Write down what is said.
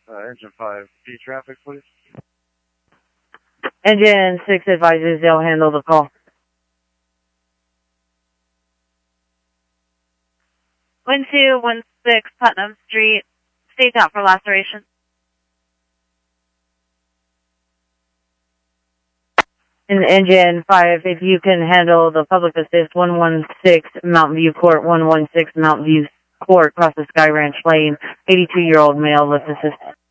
Engine 5, P traffic, please. Engine 6 advises they'll handle the call. 1216 Putnam Street. Stay down for laceration. And Engine 5, if you can handle the public assist 116 Mountain View Court, 116 Mountain View Court, across the Sky Ranch Lane, 82-year-old male lift assist.